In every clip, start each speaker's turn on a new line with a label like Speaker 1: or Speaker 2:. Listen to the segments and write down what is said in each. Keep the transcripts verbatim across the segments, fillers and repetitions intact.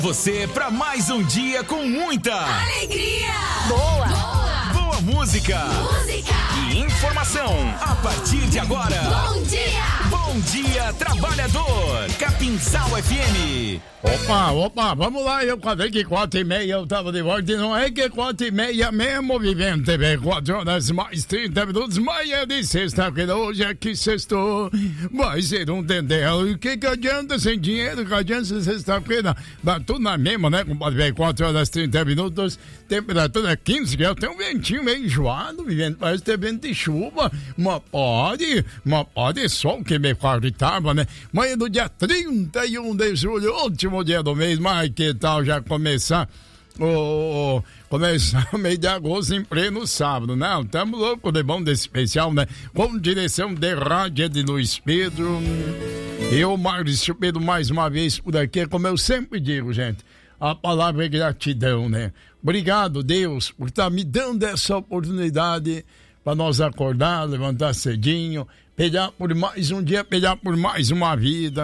Speaker 1: Você para mais um dia com muita
Speaker 2: alegria,
Speaker 1: boa, boa, boa música,
Speaker 2: música
Speaker 1: e informação. A partir de agora,
Speaker 2: bom dia,
Speaker 1: bom dia trabalhador, Capinzal F M.
Speaker 3: Opa, opa, vamos lá, eu falei que quatro e meia eu tava de volta e não é que quatro e meia mesmo, vivendo T V, quatro horas mais trinta minutos, manhã de sexta-feira, hoje é que sextou, vai ser um tendel, e que que adianta sem dinheiro, que adianta sexta-feira, dá tudo na mesma, né, compadre, quatro horas trinta minutos, temperatura quinze graus, tem um ventinho meio enjoado, vivendo, parece ter vento de chuva, mas pode, mas pode sol que me quartava, né, manhã do dia trinta e um de julho, último dia do mês, mas que tal já começar o oh, começar o mês de agosto em pleno sábado? Não, estamos loucos de bom desse especial, né? Com direção de rádio de Luiz Pedro. Eu, Márcio Pedro, mais uma vez por aqui, como eu sempre digo, gente, a palavra é gratidão, né? Obrigado, Deus, por estar me dando essa oportunidade para nós acordar, levantar cedinho, pegar por mais um dia, pegar por mais uma vida.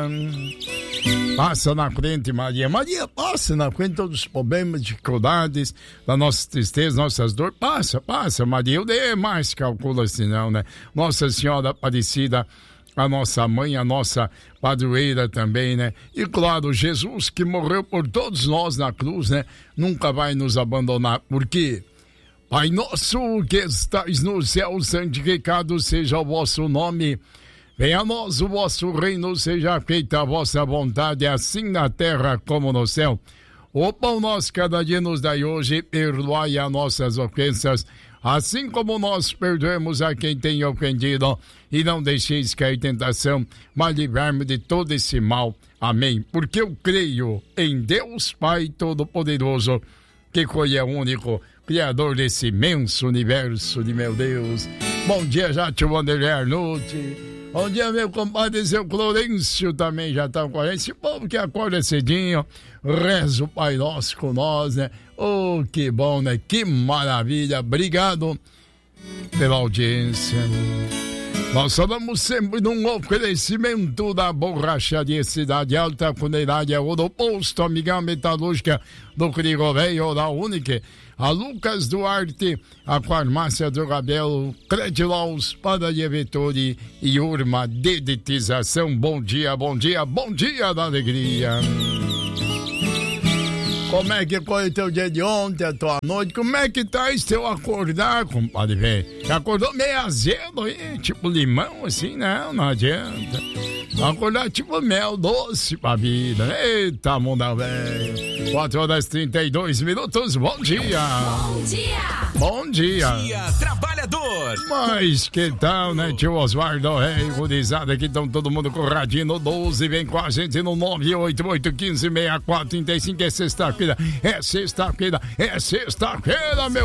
Speaker 3: Passa na frente, Maria. Maria, passa na frente todos os problemas, dificuldades, da nossa tristeza, nossas dores. Passa, passa, Maria. Eu dei mais calcula assim, não, né? Nossa Senhora Aparecida, a nossa mãe, a nossa padroeira também, né? E claro, Jesus que morreu por todos nós na cruz, né? Nunca vai nos abandonar. Por quê? Pai nosso que estais no céu, santificado seja o vosso nome. Venha a nós o vosso reino, seja feita a vossa vontade, assim na terra como no céu. O pão nosso cada dia nos dai hoje, perdoai as nossas ofensas, assim como nós perdoamos a quem tem ofendido. E não deixeis cair em tentação, mas livrai-me de todo esse mal. Amém. Porque eu creio em Deus Pai Todo-Poderoso, que foi o único Criador desse imenso universo de meu Deus. Bom dia, Jati Wanderlei Arnucci. Bom dia, meu compadre, seu Clorêncio também já tá com a gente. Esse povo que acorda cedinho, reza o Pai Nosso com nós, né? Oh, que bom, né? Que maravilha. Obrigado pela audiência. Nós falamos sempre de um oferecimento da Borracharia Cidade Alta, Funerária Ouro Posto, Amiga Metalúrgica do Crigoveio, da Unique, a Lucas Duarte, a Farmácia do Rabelo, Credilaus, Padaria Vettori e Urma Dedetização. Bom dia, bom dia, bom dia da alegria. Como é que foi o teu dia de ontem, a tua noite? Como é que tá esse teu acordar, compadre, velho? Acordou meio azedo aí, tipo limão, assim, não, não adianta. Acordar tipo mel doce pra vida. Eita, mundão, velho. quatro horas e trinta e dois minutos, bom dia.
Speaker 2: Bom dia.
Speaker 1: Bom dia. Dia trabalhador. Mas que tal, né, tio Osvaldo, rei, gurizada, aqui estão todo mundo com o radinho no doze, vem com a gente no nove oito oito um cinco seis quatro três cinco, é sexta-feira, é sexta-feira, é sexta-feira, meu